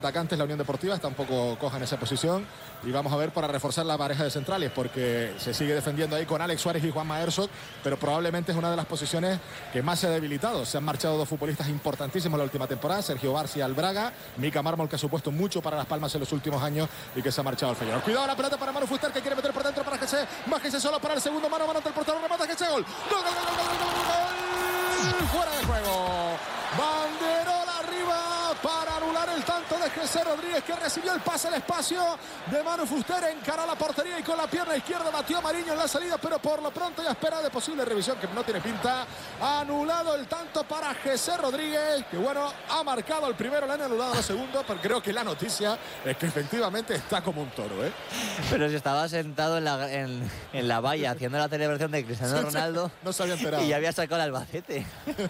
Atacantes, la Unión Deportiva está un poco coja en esa posición y vamos a ver para reforzar la pareja de centrales, porque se sigue defendiendo ahí con Alex Suárez y Juanma Herzog, pero probablemente es una de las posiciones que más se ha debilitado. Se han marchado dos futbolistas importantísimos la última temporada, Sergio Barça y Albraga, Mika Mármol, que ha supuesto mucho para Las Palmas en los últimos años y que se ha marchado al Feyenoord. Cuidado la pelota para Manu Fuster, que quiere meter por dentro para Jesse, más Jesse solo para el segundo, mano a mano ante el portero, remata Jesse, gol. ¡Gol, gol, gol, gol, gol, gol, gol! ¡Fuera de juego! Banderola arriba para anular el tanto de Jesse Rodríguez, que recibió el pase al espacio de Manu Fuster, encaró la portería y con la pierna izquierda batió a Mariño en la salida, pero por lo pronto ya espera de posible revisión, que no tiene pinta. Anulado el tanto para Jesse Rodríguez, que bueno, ha marcado el primero, le han anulado el segundo, pero creo que la noticia es que efectivamente está como un toro, ¿eh? Pero si estaba sentado en la valla haciendo la celebración de Cristiano Ronaldo, no se había enterado. Y ya había sacado el Albacete.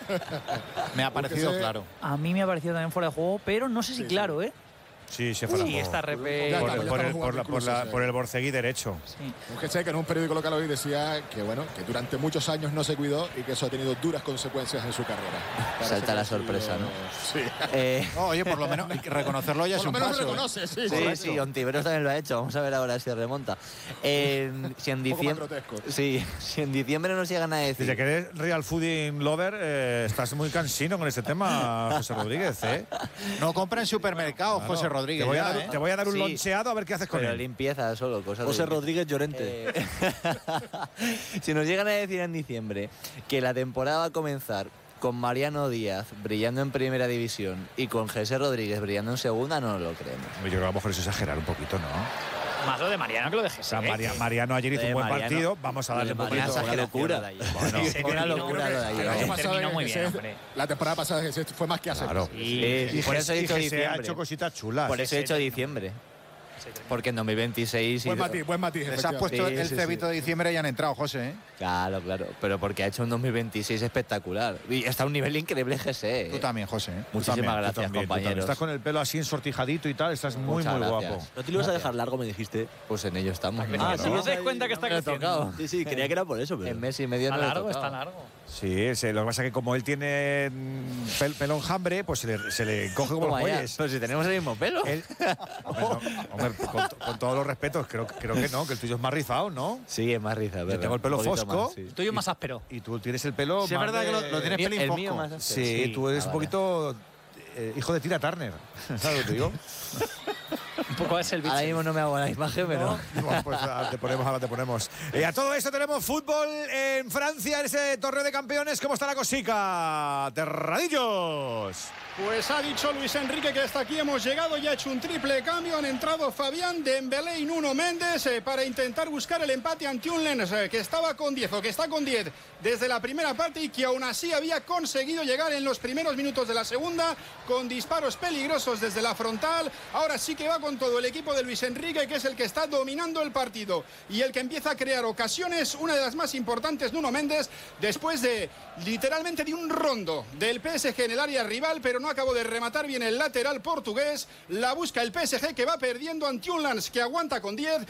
Me ha parecido claro. A mí me ha parecido también fuera de juego, pero no sé si claro, ¿eh? Sí, se fue Sí, está repe... por el borcegui derecho. Sí. Un Jesse que en un periódico local hoy decía que bueno, que durante muchos años no se cuidó y que eso ha tenido duras consecuencias en su carrera. Salta la sorpresa, ¿no? Sí. No, oye, por lo menos reconocerlo ya es un paso. Por lo menos reconoce, sí. Sí, Ontiveros también lo ha hecho. Vamos a ver ahora si remonta. Si en diciembre nos llegan a decir... Desde que eres real fooding lover, estás muy cansino con este tema, José Rodríguez, ¿eh? No compra en supermercados, José Rodríguez. Te voy a dar un loncheado a ver qué haces con pero él. Limpieza solo, cosas José Rodríguez Llorente. Si nos llegan a decir en diciembre que la temporada va a comenzar con Mariano Díaz brillando en primera división y con Jesse Rodríguez brillando en segunda, no lo creemos. Yo creo que a lo mejor es exagerar un poquito, ¿no? Más lo de Mariano que lo de Jesse. O sea, Mariano ayer hizo un buen partido. Vamos a darle un poquito. Qué locura. Una locura lo de ayer. La temporada pasada Jesse fue más que hacer. Claro. Y por eso he dicho se ha diciembre. hecho cositas chulas. Por eso he hecho diciembre. Porque en 2026... Buen matiz. Les has puesto el cebito de diciembre y han entrado, José, ¿eh? Claro. Pero porque ha hecho un 2026 espectacular. Y está a un nivel increíble Jesse. Tú también, José. Muchísimas gracias, compañeros. Estás con el pelo así ensortijadito y tal, estás muy guapo. ¿No te lo ibas a dejar largo, me dijiste? Pues en ello estamos. Si no te das cuenta que está creciendo. Sí, creía que era por eso. Pero... En mes y medio Está no largo, está largo. Sí, lo que pasa es que como él tiene pelo enjambre, pues se le coge como los bueyes. Pero si tenemos el mismo pelo. Hombre, con todos los respetos, creo que no, que el tuyo es más rizado, ¿no? Sí, es más rizado. Yo tengo el pelo fosco. El tuyo más áspero. Y tú tienes el pelo Sí, es verdad que lo tienes pelín el mío fosco. más áspero. Sí, tú eres un poquito hijo de Tina Turner. ¿Sabes lo que te digo? Un poco es el bicho. Ahora mismo no me hago la imagen, pero... Bueno, pues ahora te ponemos. A todo esto tenemos fútbol en Francia, en ese torneo de campeones. ¿Cómo está la cosica? Terradillos. Pues ha dicho Luis Enrique que hasta aquí hemos llegado y ha hecho un triple cambio. Han entrado Fabián, Dembélé y Nuno Méndez para intentar buscar el empate ante un Lens que estaba con 10 o que está con 10 desde la primera parte y que aún así había conseguido llegar en los primeros minutos de la segunda con disparos peligrosos desde la frontal. Ahora sí que va con todo el equipo de Luis Enrique, que es el que está dominando el partido y el que empieza a crear ocasiones. Una de las más importantes, Nuno Méndez, después de literalmente de un rondo del PSG en el área rival, pero no acabó de rematar bien el lateral portugués. La busca el PSG, que va perdiendo ante un Lens que aguanta con 10,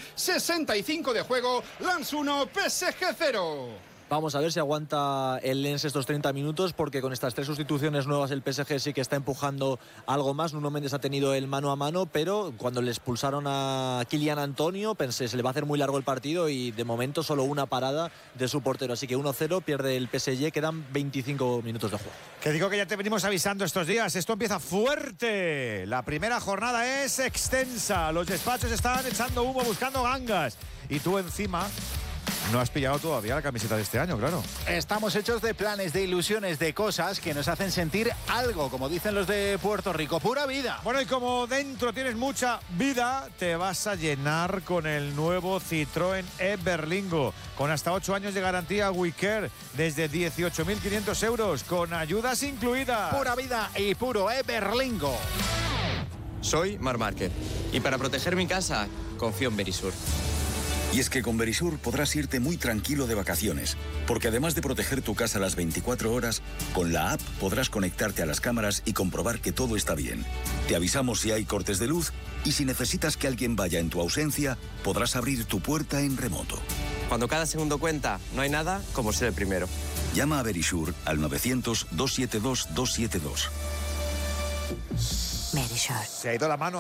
65 de juego. Lens 1, PSG 0. Vamos a ver si aguanta el Lens estos 30 minutos, porque con estas 3 sustituciones nuevas el PSG sí que está empujando algo más. Nuno Méndez ha tenido el mano a mano, pero cuando le expulsaron a Kylian Antonio pensé se le va a hacer muy largo el partido y de momento solo una parada de su portero. Así que 1-0, pierde el PSG, quedan 25 minutos de juego. Que digo que ya te venimos avisando estos días, esto empieza fuerte. La primera jornada es extensa, los despachos están echando humo, buscando gangas. Y tú encima... no has pillado todavía la camiseta de este año, claro. Estamos hechos de planes, de ilusiones, de cosas que nos hacen sentir algo, como dicen los de Puerto Rico, pura vida. Bueno, y como dentro tienes mucha vida, te vas a llenar con el nuevo Citroën e-Berlingo, con hasta 8 años de garantía WeCare, desde 18.500 euros, con ayudas incluidas. Pura vida y puro e-Berlingo. Soy Marc Márquez y para proteger mi casa confío en Verisur. Y es que con Verisur podrás irte muy tranquilo de vacaciones, porque además de proteger tu casa las 24 horas, con la app podrás conectarte a las cámaras y comprobar que todo está bien. Te avisamos si hay cortes de luz y si necesitas que alguien vaya en tu ausencia, podrás abrir tu puerta en remoto. Cuando cada segundo cuenta, no hay nada como ser el primero. Llama a Verisur al 900-272-272. Verisure. Se ha ido la mano